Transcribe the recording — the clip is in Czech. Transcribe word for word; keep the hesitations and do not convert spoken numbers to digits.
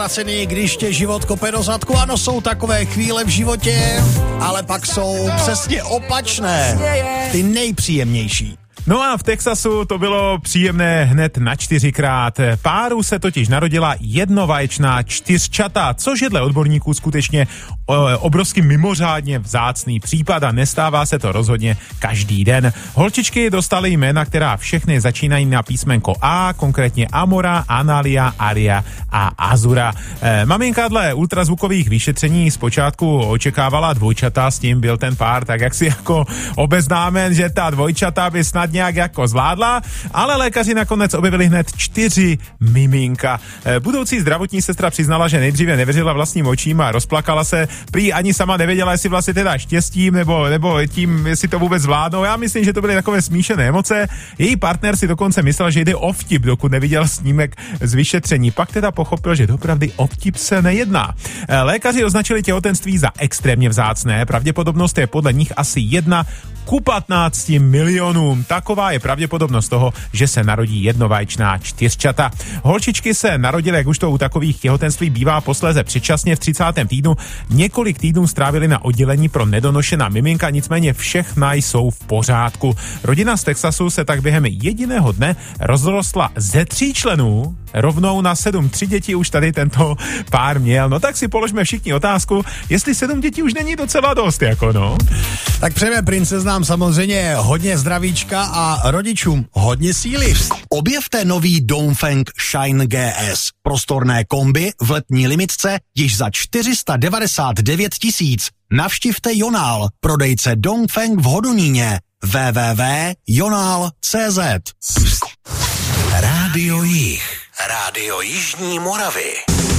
ztracený, když tě život kope do zadku. Ano, jsou takové chvíle v životě, ale pak jsou přesně opačné, ty nejpříjemnější. No a v Texasu to bylo příjemné hned na čtyřikrát. Páru se totiž narodila jednovaječná čtyřčata, což je dle odborníků skutečně obrovsky mimořádně vzácný případ a nestává se to rozhodně každý den. Holčičky dostaly jména, která všechny začínají na písmenko A, konkrétně Amora, Analia, Aria a Azura. E, maminka dle ultrazvukových vyšetření zpočátku očekávala dvojčata, s tím byl ten pár tak jak si jako obeznámen, že ta dvojčata by snad nějak jako zvládla, ale lékaři nakonec objevili hned čtyři miminka. E, budoucí zdravotní sestra přiznala, že nejdříve nevěřila vlastním očím a rozplakala se. Prý ani sama nevěděla, jestli vlastně teda štěstím nebo, nebo tím, jestli to vůbec zvládnou. Já myslím, že to byly takové smíšené emoce. Její partner si dokonce myslel, že jde o vtip, dokud neviděl snímek z vyšetření. Pak teda pochopil, že dopravdy o vtip se nejedná. Lékaři označili těhotenství za extrémně vzácné. Pravděpodobnost je podle nich asi jedna ku patnácti milionům. Taková je pravděpodobnost toho, že se narodí jednovaječná čtyřčata. Holčičky se narodily, jak už to u takových těhotenství bývá, posléze předčasně v třicátém týdnu. Několik týdnů strávili na oddělení pro nedonošená miminka, nicméně všechna jsou v pořádku. Rodina z Texasu se tak během jediného dne rozrostla ze tří členů rovnou na sedm. Tři děti už tady tento pár měl. No tak si položme všichni otázku, jestli sedm dětí už není docela dost, jako no. Tak přejeme princeznám samozřejmě hodně zdravíčka a rodičům hodně síly. Objevte nový Dongfeng Shine G S. Prostorné kombi v letní limitce již za čtyři sta devadesát devět tisíc. Navštivte Jonál, prodejce Dongfeng v Hodoníně. w w w tečka jonál tečka cé zet. Rádio Jih. Rádio Jižní Moravy.